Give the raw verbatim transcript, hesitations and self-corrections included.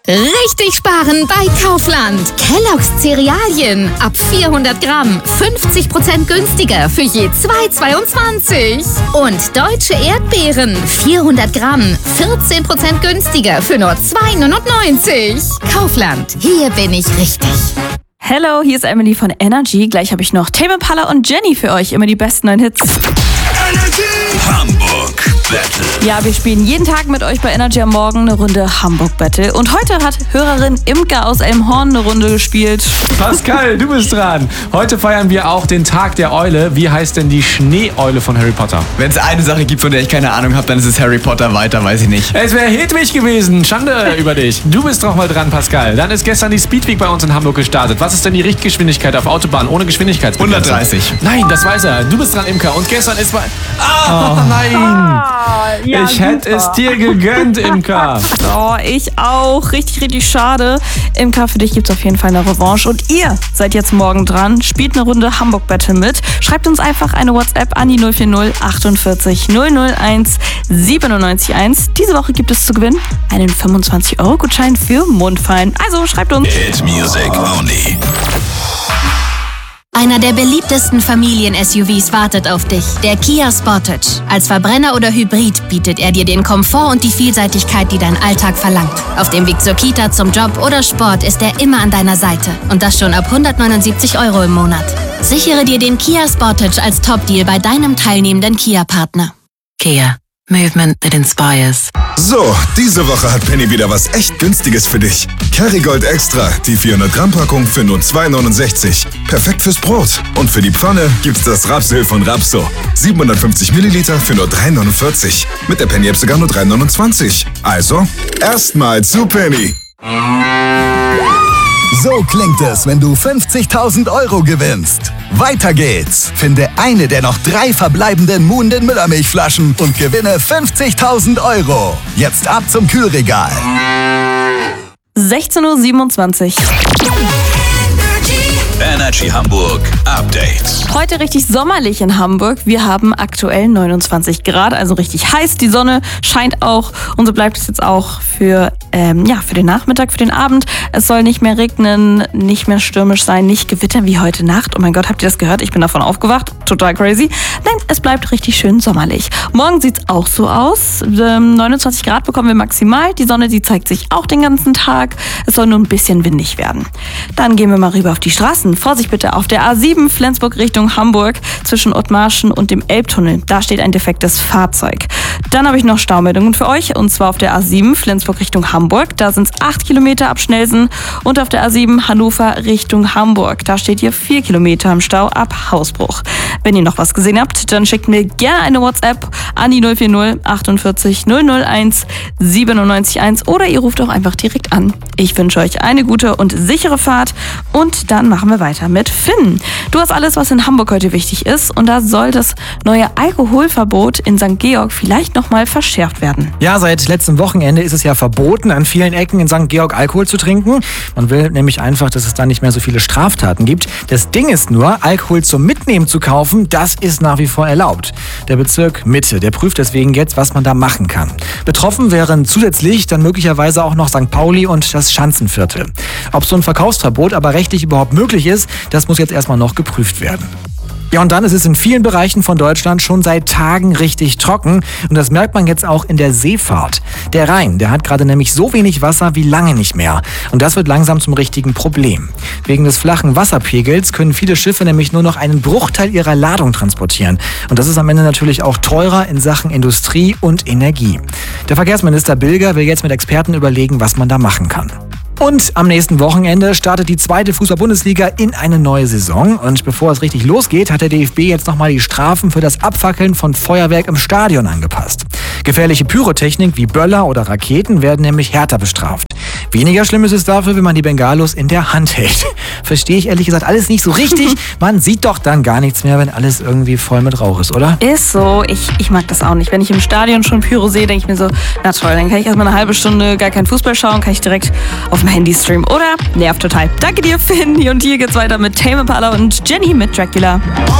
Richtig sparen bei Kaufland. Kellogg's Cerealien ab vierhundert Gramm fünfzig Prozent günstiger für je zwei Euro zweiundzwanzig. Und deutsche Erdbeeren vierhundert Gramm vierzehn Prozent günstiger für nur zwei Euro neunundneunzig. Kaufland, hier bin ich richtig. Hello, hier ist Emily von Energy. Gleich habe ich noch Tame Impala und Jenny für euch. Immer die besten neuen Hits. Energy Hamburg Battle. Ja, wir spielen jeden Tag mit euch bei Energy am Morgen eine Runde Hamburg Battle. Und heute hat Hörerin Imka aus Elmhorn eine Runde gespielt. Pascal, du bist dran. Heute feiern wir auch den Tag der Eule. Wie heißt denn die Schneeeule von Harry Potter? Wenn es eine Sache gibt, von der ich keine Ahnung habe, dann ist es Harry Potter. Weiter weiß ich nicht. Es wäre Hedwig gewesen. Schande über dich. Du bist doch mal dran, Pascal. Dann ist gestern die Speedweek bei uns in Hamburg gestartet. Was ist denn die Richtgeschwindigkeit auf Autobahn ohne Geschwindigkeitsbegrenzung? hundertdreißig. Nein, das weiß er. Du bist dran, Imka. Und gestern ist bei... Ah, oh, nein. Ah, ja, ich hätte es dir gegönnt, Imka. Oh, ich auch. Richtig, richtig schade. Imka, für dich gibt es auf jeden Fall eine Revanche. Und ihr seid jetzt morgen dran. Spielt eine Runde Hamburg Battle mit. Schreibt uns einfach eine WhatsApp an die null vier null achtundvierzig null null eins siebenundneunzig eins. Diese Woche gibt es zu gewinnen einen fünfundzwanzig Euro Gutschein für Mundfallen. Also schreibt uns. Hit Music Only. Einer der beliebtesten Familien-S U Vs wartet auf dich, der Kia Sportage. Als Verbrenner oder Hybrid bietet er dir den Komfort und die Vielseitigkeit, die dein Alltag verlangt. Auf dem Weg zur Kita, zum Job oder Sport ist er immer an deiner Seite. Und das schon ab hundertneunundsiebzig Euro im Monat. Sichere dir den Kia Sportage als Top-Deal bei deinem teilnehmenden Kia-Partner. Kia. Movement that inspires. So, diese Woche hat Penny wieder was echt Günstiges für dich. Kerrygold Extra, die vierhundert Gramm Packung für nur zwei Euro neunundsechzig. Perfekt fürs Brot. Und für die Pfanne gibt's das Rapsöl von Rapso. siebenhundertfünfzig Milliliter für nur drei Euro neunundvierzig. Mit der Penny-App sogar nur drei Euro neunundzwanzig. Also, erstmal zu Penny. So klingt es, wenn du fünfzigtausend Euro gewinnst. Weiter geht's. Finde eine der noch drei verbleibenden Moon den Müllermilchflaschen und gewinne fünfzigtausend Euro. Jetzt ab zum Kühlregal. sechzehn Uhr siebenundzwanzig. Energy Hamburg Update. Heute richtig sommerlich in Hamburg. Wir haben aktuell neunundzwanzig Grad, also richtig heiß. Die Sonne scheint auch und so bleibt es jetzt auch für, ähm, ja, für den Nachmittag, für den Abend. Es soll nicht mehr regnen, nicht mehr stürmisch sein, nicht gewittern wie heute Nacht. Oh mein Gott, habt ihr das gehört? Ich bin davon aufgewacht. Total crazy. Nein, es bleibt richtig schön sommerlich. Morgen sieht es auch so aus. Ähm, neunundzwanzig Grad bekommen wir maximal. Die Sonne, die zeigt sich auch den ganzen Tag. Es soll nur ein bisschen windig werden. Dann gehen wir mal rüber auf die Straßen. Vorsicht bitte auf der A sieben Flensburg Richtung Hamburg zwischen Ottmarschen und dem Elbtunnel. Da steht ein defektes Fahrzeug. Dann habe ich noch Staumeldungen für euch und zwar auf der A sieben Flensburg Richtung Hamburg. Da sind es acht Kilometer ab Schnelsen und auf der A sieben Hannover Richtung Hamburg. Da steht ihr vier Kilometer im Stau ab Hausbruch. Wenn ihr noch was gesehen habt, dann schickt mir gerne eine WhatsApp an die null vier null achtundvierzig null null eins siebenundneunzig eins oder ihr ruft auch einfach direkt an. Ich wünsche euch eine gute und sichere Fahrt und dann machen wir weiter mit Finn. Du hast alles, was in Hamburg heute wichtig ist und da soll das neue Alkoholverbot in Sankt Georg vielleicht nochmal verschärft werden. Ja, seit letztem Wochenende ist es ja verboten, an vielen Ecken in Sankt Georg Alkohol zu trinken. Man will nämlich einfach, dass es da nicht mehr so viele Straftaten gibt. Das Ding ist nur, Alkohol zum Mitnehmen zu kaufen, das ist nach wie vor erlaubt. Der Bezirk Mitte, der prüft deswegen jetzt, was man da machen kann. Betroffen wären zusätzlich dann möglicherweise auch noch Sankt Pauli und das Schanzenviertel. Ob so ein Verkaufsverbot aber rechtlich überhaupt möglich ist, das muss jetzt erstmal noch geprüft werden. Ja, und dann ist es in vielen Bereichen von Deutschland schon seit Tagen richtig trocken. Und das merkt man jetzt auch in der Seefahrt. Der Rhein, der hat gerade nämlich so wenig Wasser wie lange nicht mehr. Und das wird langsam zum richtigen Problem. Wegen des flachen Wasserpegels können viele Schiffe nämlich nur noch einen Bruchteil ihrer Ladung transportieren. Und das ist am Ende natürlich auch teurer in Sachen Industrie und Energie. Der Verkehrsminister Bilger will jetzt mit Experten überlegen, was man da machen kann. Und am nächsten Wochenende startet die zweite Fußball-Bundesliga in eine neue Saison. Und bevor es richtig losgeht, hat der D F B jetzt nochmal die Strafen für das Abfackeln von Feuerwerk im Stadion angepasst. Gefährliche Pyrotechnik wie Böller oder Raketen werden nämlich härter bestraft. Weniger schlimm ist es dafür, wenn man die Bengalos in der Hand hält. Verstehe ich ehrlich gesagt alles nicht so richtig. Man sieht doch dann gar nichts mehr, wenn alles irgendwie voll mit Rauch ist, oder? Ist so. Ich, ich mag das auch nicht. Wenn ich im Stadion schon Pyro sehe, denke ich mir so, na toll, dann kann ich erstmal eine halbe Stunde gar keinen Fußball schauen, kann ich direkt auf dem Handy streamen. Oder? Nervt total. Danke dir, Finn. Und hier geht's weiter mit Tame Impala und Jenny mit Dracula.